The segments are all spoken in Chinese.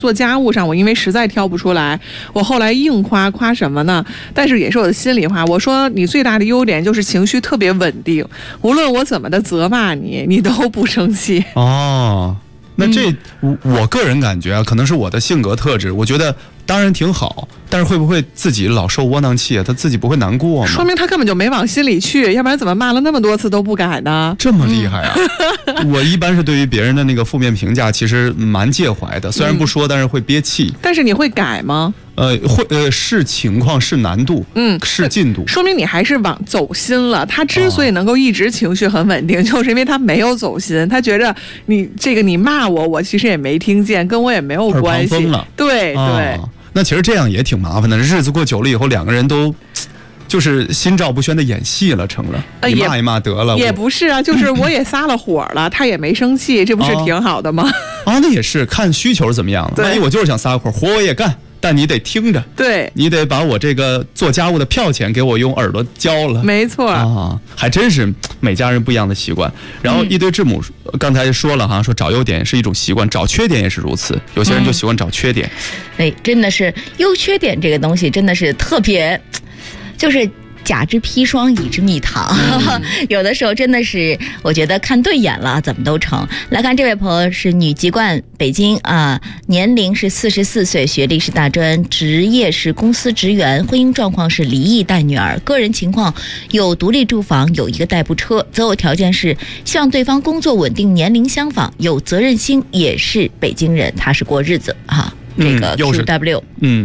做家务上，我因为实在挑不出来，我后来硬夸什么呢？但是也是我的心里话，我说你最大的优点就是情绪特别稳定，无论我怎么的责骂你，你都不生气。 哦，那这我个人感觉啊，可能是我的性格特质，我觉得当然挺好，但是会不会自己老受窝囊气啊？他自己不会难过吗？ 说明他根本就没往心里去，要不然怎么骂了那么多次都不改呢？ 这么厉害啊！我一般是对于别人的那个负面评价其实蛮介怀的，虽然不说，但是会憋气。 但是你会改吗？ 视情况，视难度，视进度， 说明你还是走心了。他之所以能够一直情绪很稳定，就是因为他没有走心，他觉着你骂我，我其实也没听见，跟我也没有关系。 耳旁风了， 对对。 那其实这样也挺麻烦的，日子过久了以后，两个人都就是心照不宣的演戏了，成了。你骂一骂得了。 也不是啊，就是我也撒了火了，他也没生气，这不是挺好的吗？ 那也是看需求怎么样。万一我就是想撒火，活我也干。但你得听着， 对， 你得把我这个做家务的票钱给我用耳朵交了。 没错啊，还真是每家人不一样的习惯。然后一堆智母刚才说了哈，说找优点是一种习惯，找缺点也是如此。有些人就喜欢找缺点。 真的是优缺点这个东西真的是特别，就是甲之砒霜，乙之蜜糖，有的时候真的是我觉得看对眼了怎么都成。来看这位朋友是女籍贯，北京年龄是44岁，学历是大专，职业是公司职员，婚姻状况是离异带女儿，个人情况有独立住房，有一个代步车，择偶条件是希望对方工作稳定，年龄相仿，有责任心，也是北京人，他是过日子这个 QW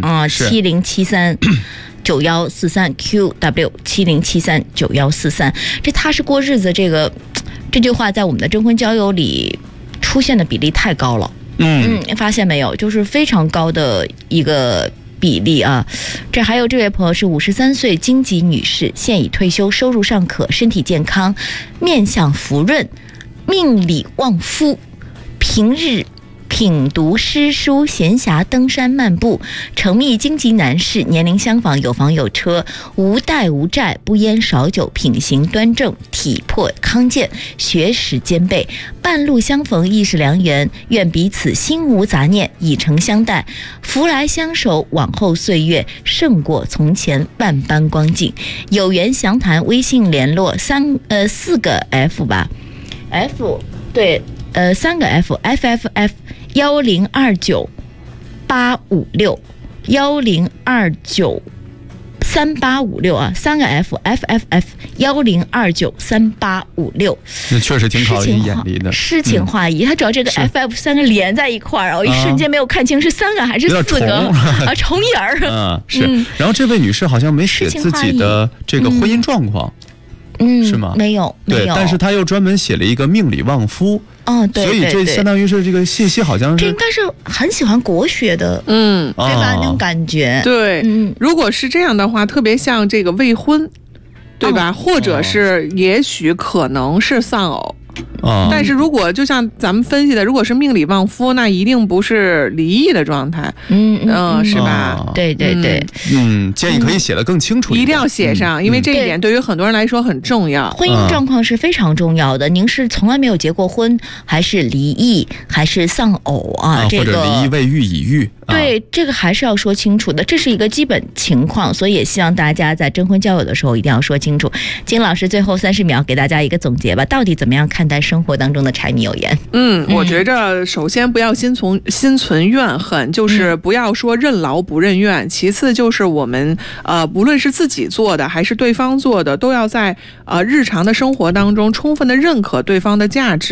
7073。9143 QW 70739143，这他是过日子，这句话在我们的征婚交友里出现的比例太高了。发现没有，就是非常高的一个比例啊。这还有这位朋友是53岁，京籍女士，现已退休，收入尚可，身体健康，面相福润，命里旺夫，平日品读诗书，闲暇登山漫步，成密京籍男士，年龄相仿，有房有车，无贷无债，不烟少酒，品行端正，体魄康健，学识兼备，半路相逢亦是良缘，愿彼此心无杂念，以诚相待，福来相守，往后岁月胜过从前万般光景。有缘详谈，微信联络4个 F 吧 ，F 对3个 FFF 1029 856 1029 3856啊，3个 FFF 1029 3856。 那确实挺考验眼力的。 诗情画意，它主要这个 FF 3个连在一块儿，我一瞬间没有看清是3个还是4个重影儿。 是。然后这位女士好像没写自己的这个婚姻状况。是吗？ 没有。 对，但是他又专门写了一个命里旺夫。 对， 所以这相当于是这个信息好像是这应该是很喜欢国学的，对吧？那种感觉。 对，如果是这样的话，特别像这个未婚，对吧？或者是也许可能是丧偶。但是如果就像咱们分析的，如果是命里旺夫，那一定不是离异的状态，是吧？ 对。 建议可以写得更清楚一点， 一定要写上，因为这一点对于很多人来说很重要。 婚姻状况是非常重要的，您是从来没有结过婚，还是离异，还是丧偶或者离异未育已育， 对，这个还是要说清楚的，这是一个基本情况，所以也希望大家在征婚交友的时候一定要说清楚。金老师最后30秒给大家一个总结吧，到底怎么样看待生活当中的柴米油盐？ 我觉着首先不要心存怨恨，就是不要说任劳不任怨。其次就是我们不论是自己做的还是对方做的，都要在日常的生活当中充分的认可对方的价值。